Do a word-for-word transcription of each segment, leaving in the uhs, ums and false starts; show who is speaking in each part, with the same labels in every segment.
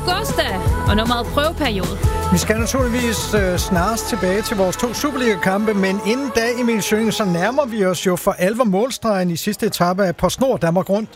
Speaker 1: Augusta og nummeret prøveperiode.
Speaker 2: Vi skal naturligvis øh, snarest tilbage til vores to Superliga-kampe, men inden da, Emil Schøning, så nærmer vi os jo for alvor målstregen i sidste etape af PostNord Danmark Rundt.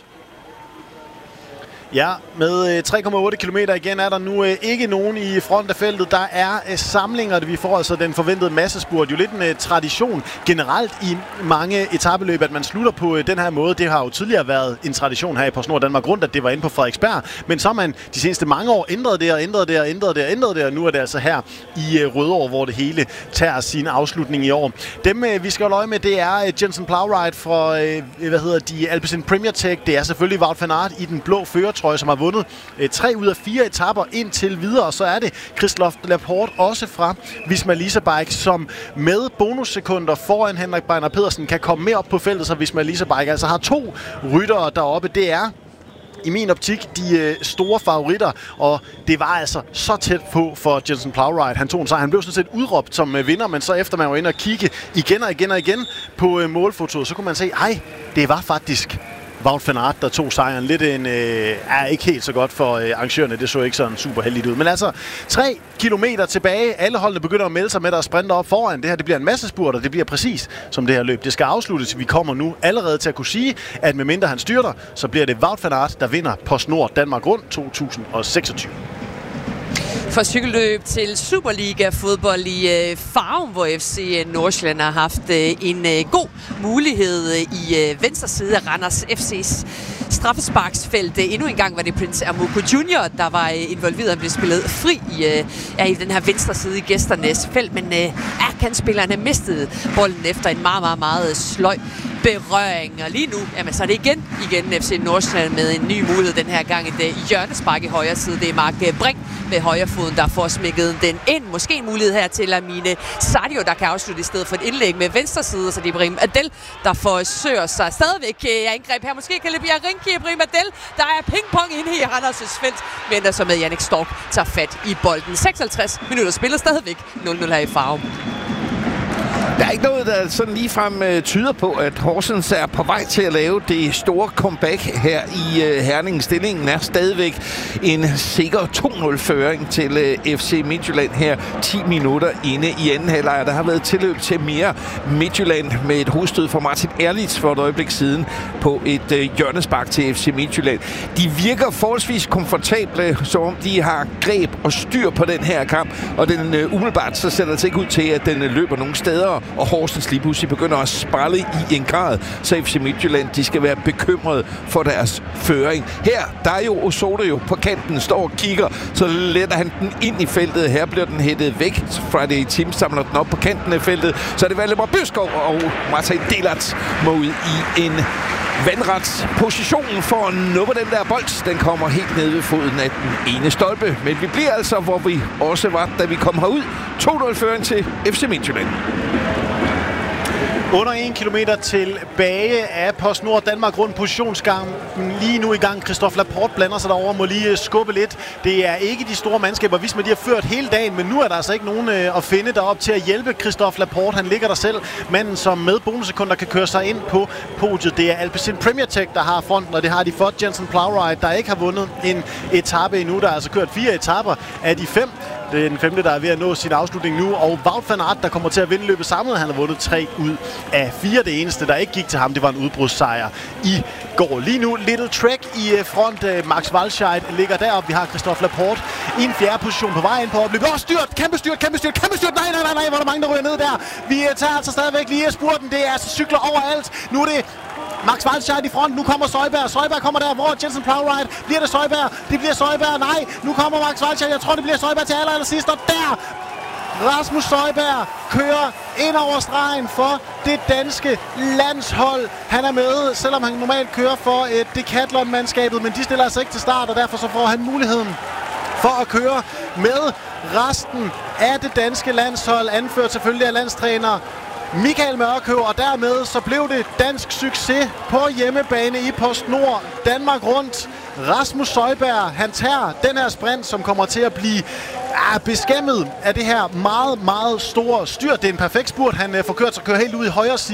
Speaker 3: Ja, med tre komma otte kilometer igen er der nu øh, ikke nogen i front af feltet. Der er øh, samlinger, vi får altså den forventede massespurt. Jo lidt en øh, tradition generelt i mange etapeløb, at man slutter på øh, den her måde. Det har jo tidligere været en tradition her i PostNord Danmark Rundt, at det var inde på Frederiksberg. Men så har man de seneste mange år ændret det og ændret det og ændret det og ændret det, og nu er det altså her i øh, Rødovre, hvor det hele tager sin afslutning i år. Dem øh, vi skal holde øje med, det er øh, Jensen Plowright fra øh, hvad hedder de Alpecin Premier Tech. Det er selvfølgelig Wout van Aert i den blå førertrøje, som har vundet øh, tre ud af fire etaper indtil videre. Og så er det Christophe Laporte også fra Visma Lease Bike, som med bonussekunder foran Henrik Beiner Pedersen kan komme mere op på feltet, så Visma Lease Bike altså har to ryttere deroppe. Det er i min optik de øh, store favoritter, og det var altså så tæt på for Jensen Plowright. Han tog en sejr. Han blev sådan set udråbt som øh, vinder, men så efter man var inde og kigge igen og igen og igen på øh, målfotoet, så kunne man se, ej, det var faktisk Wout van Aert, der tog sejren. Lidt en, øh, er ikke helt så godt for øh, arrangørerne. Det så ikke sådan super heldigt ud. Men altså, tre kilometer tilbage. Alle holdene begynder at melde sig med, der sprinter op foran. Det her, det bliver en masse spurt, og det bliver præcis som det her løb. Det skal afsluttes. Vi kommer nu allerede til at kunne sige, at medmindre han styrter, så bliver det Wout van Aert, der vinder PostNord Danmark Rundt to tusind seksogtyve.
Speaker 4: For cykelløb til Superliga-fodbold i øh, Farum, hvor F C Nordsjælland har haft øh, en øh, god mulighed i øh, venstre side af Randers F C's straffesparksfelt. Endnu en gang var det Prince Amuku junior, der var øh, involveret. Han blev spillet fri i, øh, ja, i den her venstre side i gæsternes felt, men øh, Erkan-spillerne mistede bolden efter en meget, meget, meget sløj berøring. Og lige nu, jamen, så er det igen, igen F C Nordsjælland med en ny mulighed den her gang. Et hjørnespark i højre side. Det er Mark Brink med højrefoden, der får smækket den ind. Måske en mulighed her til Amine Sadio, der kan afslutte i stedet for et indlæg med venstre side. Så det er Ibrahim Adel, der forsøger sig stadigvæk af indgreb her. Måske kan det blive Rinki Ibrahim Adel. Der er pingpong inde i Randers' felt, men der så med Jannik Stork tager fat i bolden. seksoghalvtreds minutter spiller stadigvæk nul nul her i Farum.
Speaker 5: Der er ikke noget, der sådan ligefrem uh, tyder på, at Horsens er på vej til at lave det store comeback her i uh, Herning. Stillingen er stadigvæk en sikker to nul-føring til uh, F C Midtjylland her ti minutter inde i anden halvleg. Der har været tilløb til mere Midtjylland med et hovedstød fra Martin Erlitz for et øjeblik siden på et uh, hjørnespark til F C Midtjylland. De virker forholdsvis komfortable, som om de har greb og styr på den her kamp, og den uh, umiddelbart så ser det altså ikke ud til, at den uh, løber nogle steder, og Horsens lige pludselig begynder at sprælle i en grad, så F C Midtjylland, de skal være bekymrede for deres føring. Her, der er jo Osoto jo på kanten, står og kigger, så letter han den ind i feltet. Her bliver den hættet væk. Friday Team samler den op på kanten af feltet, så er det Valdemar Byskov og Martin Delat må ud i en vandret positionen for at nuppe den der bold. Den kommer helt ned ved foden af den ene stolpe. Men vi bliver altså, hvor vi også var, da vi kom herud. to nul-føring til F C Midtjylland.
Speaker 3: Under en kilometer tilbage af PostNord Danmark Rundt. Positionsgangen lige nu i gang. Christophe Laporte blander sig derover, må lige skubbe lidt. Det er ikke de store mandskaber, hvis man de har ført hele dagen, men nu er der altså ikke nogen øh, at finde derop til at hjælpe Christophe Laporte. Han ligger der selv. Manden, som med bonussekunder kan køre sig ind på podiet. Det er Alpecin Premier Tech, der har fronten, og det har de for Jensen Plowright, der ikke har vundet en etape endnu. Der er altså kørt fire etaper af de fem. Det er den femte, der er ved at nå sin afslutning nu. Og Wout van Aert, der kommer til at vinde løbet samlet. Han har vundet tre ud af fire. Det eneste, der ikke gik til ham, det var en udbrudssejr i går. Lige nu, Little Trek i front. Max Walscheid ligger deroppe. Vi har Christophe Laporte i en fjerde position på vej ind på opløbet. Åh, styrt! Kæmpe styrt! Kæmpe styrt! Kæmpe styrt! Nej, nej, nej, nej! Hvor er der mange, der ryger ned der. Vi tager altså stadigvæk lige spurten. Det er altså cykler overalt. Nu er det Max Walscheid i front. Nu kommer Søjberg. Søjberg kommer der, hvor Jensen Plowright. Bliver det Søjberg? Det bliver Søjberg. Nej, nu kommer Max Walscheid. Jeg tror, det bliver Søjberg til aller, aller sidst. Og der Rasmus Søjberg kører ind over stregen for det danske landshold. Han er med, selvom han normalt kører for et Decathlon-mandskabet, men de stiller altså ikke til start, og derfor så får han muligheden for at køre med resten af det danske landshold, anført selvfølgelig af landstræner Michael Mørkøv, og dermed så blev det dansk succes på hjemmebane i PostNord Danmark Rundt. Rasmus Søjberg, han tager den her sprint, som kommer til at blive ah, beskæmmet af det her meget, meget store styr. Det er en perfekt spurt. Han uh, får kørt sig kører helt ud i højre side.